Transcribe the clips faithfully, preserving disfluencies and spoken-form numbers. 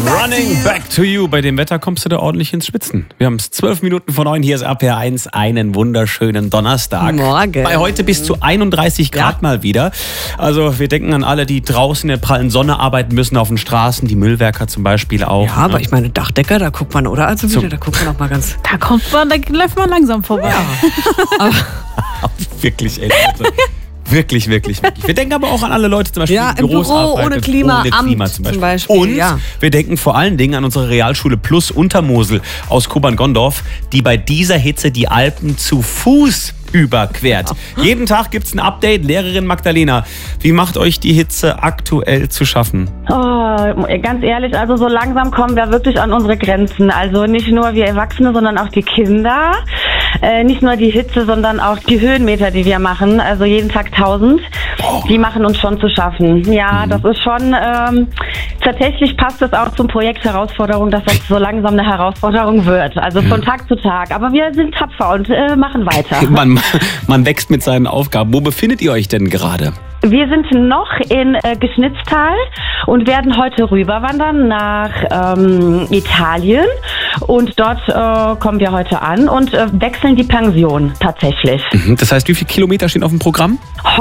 Running back to you. Bei dem Wetter kommst du da ordentlich ins Schwitzen. Wir haben es zwölf Minuten vor neun. Hier ist R P R eins. Einen wunderschönen Donnerstag. Morgen. Bei heute bis zu einunddreißig Grad ja. mal wieder. Also wir denken an alle, die draußen in der prallen Sonne arbeiten müssen, auf den Straßen. Die Müllwerker zum Beispiel auch. Ja, aber ich meine, Dachdecker, da guckt man, oder? Also wieder, da guckt man auch mal ganz... Da kommt man, da läuft man langsam vorbei. Ja. Wirklich, ey, Leute. Wirklich, wirklich, wirklich. Wir denken aber auch an alle Leute, zum Beispiel ja, die im Büros Büro arbeiten, ohne Klima, ohne Klima Amt zum Beispiel. Zum Beispiel Und ja. wir denken vor allen Dingen an unsere Realschule Plus Untermosel aus Kobern-Gondorf, die bei dieser Hitze die Alpen zu Fuß überquert. Jeden Tag gibt es ein Update. Lehrerin Magdalena, wie macht euch die Hitze aktuell zu schaffen? Oh, ganz ehrlich, also so langsam kommen wir wirklich an unsere Grenzen. Also nicht nur wir Erwachsene, sondern auch die Kinder. Äh, nicht nur die Hitze, sondern auch die Höhenmeter, die wir machen. Also jeden Tag tausend. Oh. Die machen uns schon zu schaffen. Ja, mhm. das ist schon... Ähm, tatsächlich passt es auch zum Projekt Herausforderung, dass das so langsam eine Herausforderung wird. Also von mhm. Tag zu Tag. Aber wir sind tapfer und äh, machen weiter. Man, man wächst mit seinen Aufgaben. Wo befindet ihr euch denn gerade? Wir sind noch in äh, Geschnitztal und werden heute rüberwandern nach ähm, Italien. Und dort äh, kommen wir heute an und äh, wechseln die Pension tatsächlich. Mhm. Das heißt, wie viele Kilometer stehen auf dem Programm?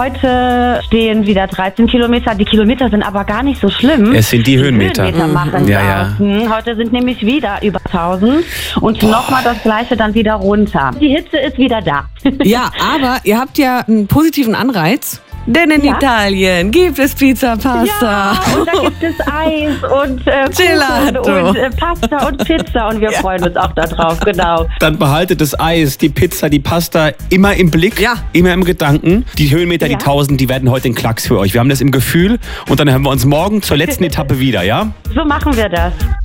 Heute stehen wieder dreizehn Kilometer. Die Kilometer sind aber gar nicht so schlimm. Es sind die, die Höhenmeter. Höhenmeter machen ja, ja. Heute sind nämlich wieder über tausend und nochmal das Gleiche dann wieder runter. Die Hitze ist wieder da. Ja, aber ihr habt ja einen positiven Anreiz. Denn in ja. Italien gibt es Pizza, Pasta. Ja, und da gibt es Eis und äh, Kuchen und äh, Pasta und Pizza. Und wir ja. freuen uns auch darauf, genau. Dann behaltet das Eis, die Pizza, die Pasta immer im Blick, ja. immer im Gedanken. Die Höhenmeter, ja. die tausend, die werden heute ein Klacks für euch. Wir haben das im Gefühl und dann hören wir uns morgen zur letzten Etappe wieder, ja? So machen wir das.